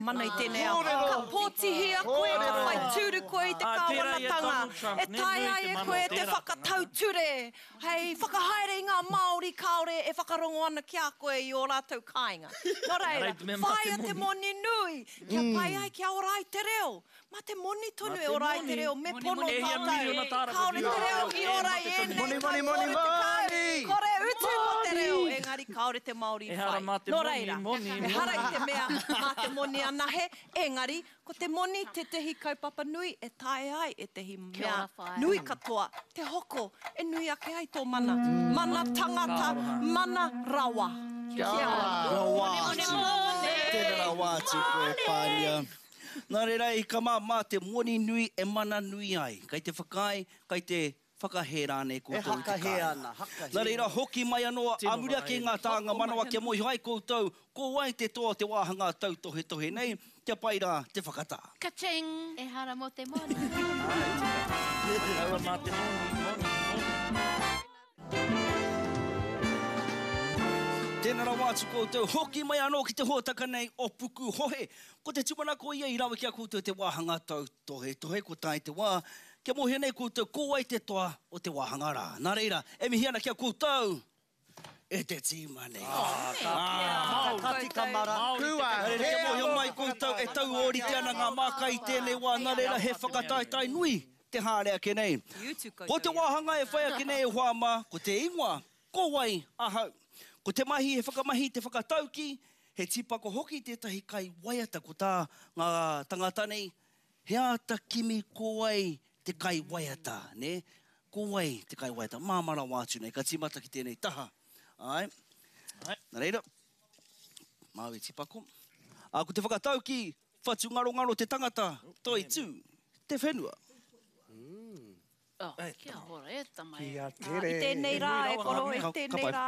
Mana I tēnei au. Ka pōtihia koe, ka whai tūru koe I te kāwanatanga. E tai ai e koe te whakatauture. Hei, whakahaere ngā Māori kaore e whakarongo ana ki a koe I ō rātou kāinga. Nō reira, whai a te moni nui. Kia pai ai ki a orai te reo. Ma te moni tonu e orai te reo. Me pono tātai. Kaore te reo I orai e nei kai ore te kai. Kore utu mo te reo. Engari kaore te Māori whai. Nō reira, e hara I te mea ma te moni nahe, engari, ko te moni te tehi kaupapa nui e tae ai e tehi mea nui katoa. Te hoko e nui ake ai tō mana. Mana tangata, mana rawa. Kia rawa. Tēnā rawa atu koe pānia. Nā reira I ka mā te moni nui e mana nui ai. Kai te whakai, kai te whakahe rāne koutou I te kāinga. Nā reira, hoki mai anō, amuria ki ngā tāanga manawa kia mohi hai koutou, ko wai te toa te wāhanga tau tohe nei, kia pai rā te whakatā. Ka-ching! E hara mo te moni. Hara mā te moni. Tēnā rawa atu koutou, hoki mai anō ki te hōtaka nei o puku hohe. Ko te tupana ko ia I rawa kia koutou te wāhanga tau tohe, ko tai te wā. Kia mohi nei koutou, ko wai te toa o te wāhanga rā. Nā reira, e mihi ana kia koutou, e te tīma nei. Kati kamara. Kua. Kia mohi mai koutou, e tau ori te ana ngā mākai tēnei wā. Nā reira, he whakataitai nui te hārea ke nei. Ko te wāhanga e whai ake nei e whāma, ko te ingoa, ko wai ahau. Ko te mahi, he whakamahi, te whakatauki, he tipako hoki tētahi kai waiata ko tā ngā tangata nei. He ata kimi ko wai te kai waiata, ne? Ko wai te kai waiata. Māmara wātu nei, ka timata ki tēnei taha. Ai. Nā reira. Māui tipako. Ko te whakatauki, whatu ngaro te tangata, toi tū, te whenua. Kia hora e tamai. Kia tere. I tēnei rā, e koro, I tēnei rā.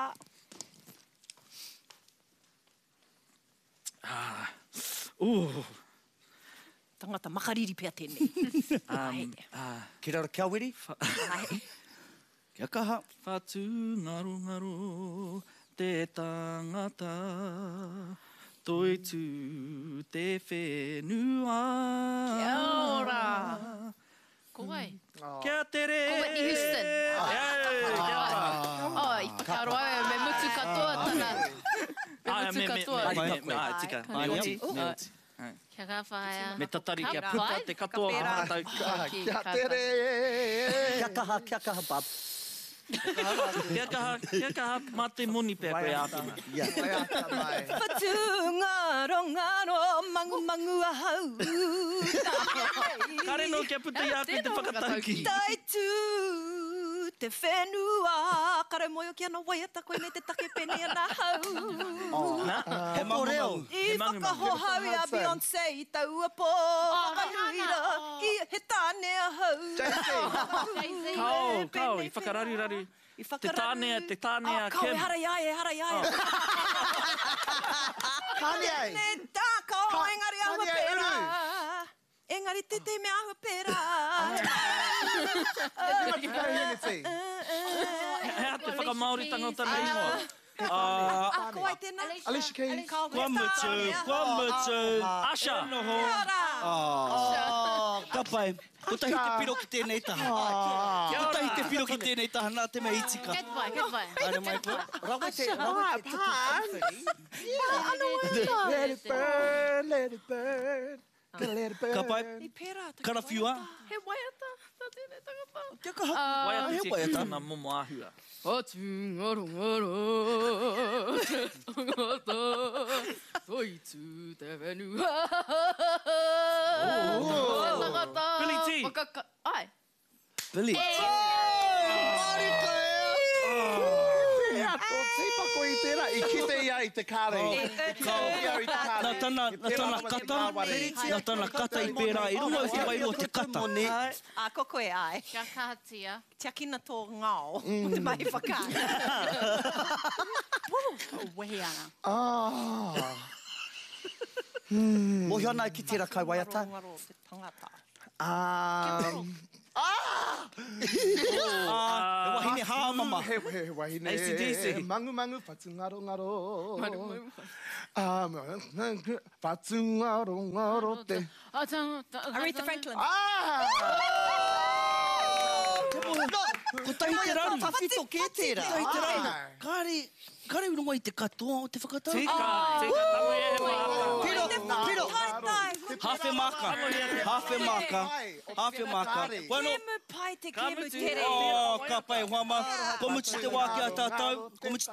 Tangata makariri pia tēnei. Ki rara kia wiri? Kia kaha. Whatu ngaro te tangata, toi tū te whenua. Kia ora. Ko wai. Kia tere. Ko Whitney Houston. Kia ora. I whakaroa e me mutu katoa tana. Me mutu katoa. Tika. Me Kia ka whaia. Me tatari kia puta te katoa kātau. Kia tere. Kia kaha, bab. Kia kaha, mā te moni pēr koe ātuna. Whatu ngaro, mangu ahau. Kare no kia puta I aku te whakatauki. Tai tū, te whenua. Kare moio ki ana waiata koe nei te take pene ana hau. He mangu. I whakahohau a Beyoncé I taua pō. Whakanuira, he tāne ahau. Kau, I whakarari. Te tānea Kau Kim. e hara iaia. Kāne ai. Ne tā, kau engari ahua pērā. Engari te me ahua pērā. Hea te whakamaoritanga o tana ingoa. Ko ai tēnā. Alicia Keys. Kua mutu. Asha. Ka pai. Ko tahi te piro ki tēnei taha. Ko tahi te piro ki tēnei taha, nā te mea itika. Get vai. Aere mai koe. Rawa te Let it burn, let it burn. Gonna let it burn. Ka pai. I pērā. Karawhiua. He waiata. Tā tēnei tangata. Kia kaha. Waiata He te waiata. kuna momo ahua. Whatu ngaro te tangata, toi tū te whenua. Tangata. Billy T. Ai. Billy. Teipako I tērā, I kite ia I te kāre. Nā tana kata I pērā I runga I wairo te kata. Ko koe ai. Kia kahatia. Tia kina tō ngao. Te mai whakai. Wehi ana. Mohi ana I ki tērā kai waiata. Ngaro te tangata. wahine hāmama. He wahine. AC/DC. Mangu mangu patu ngaro ngaro. Patu ngaro ngaro te. Aretha Franklin. Ko tahi te raru. Tawhito ke tērā. Tahi te raru. Kāre urunga i te katoa o te whakatau. Tika tamu e he māka. Piro. Hawhe maka. Hawhe maka. Wano, Kemu pai te kemu tere. ka pai wama. Komuti te wā ki a tātou.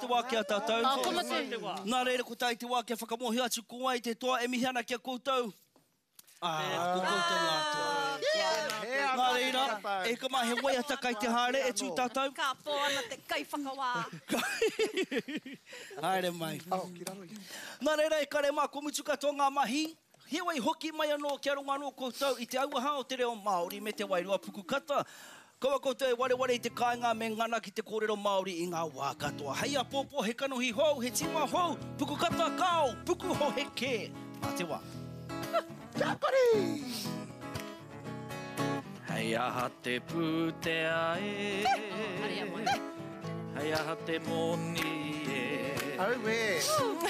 Nā reira ko tai te wā ki a whakamohi atu ko ai te toa e mihi ana ki a koutou. Ko koutou ngā toa. Nā reira, e ka mahe wai ata kai te haere e tū tātou. Ka pō ana te kai whakawā. Haere mai. Nā reira e kare mā komutu katoa ngā mahi. He wai hoki mai anō kia ronga anō koutou i te auaha o te reo Māori me te wairua puku kata. Kaua koutou e ware i te kāinga me ngana ki te kōrero Māori i ngā wā katoa. Hei a pōpō he kanohi hou, he tima hou, puku kata kao, puku ho he ke. Mā te wā. Kia kore! Hei aha te pūtea e. Hei aha te moni e. Au e.